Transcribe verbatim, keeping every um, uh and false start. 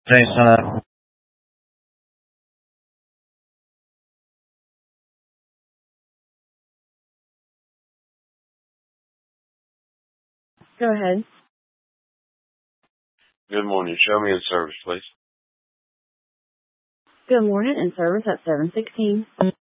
Thanks, uh, Go ahead. Good morning. Show me in service, please. Good morning, in service at seven sixteen.